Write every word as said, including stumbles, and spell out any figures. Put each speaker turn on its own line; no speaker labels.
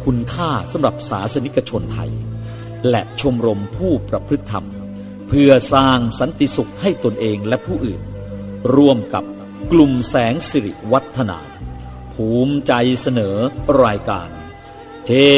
คุณค่าสำหรับศาสนิกชนไทยและชมรมผู้ประพฤติธรรมเพื่อสร้างสันติสุขให้ตนเองและผู้อื่นร่วมกับกลุ่มแสงสิริวัฒนาภูมิใจเสนอรายการเท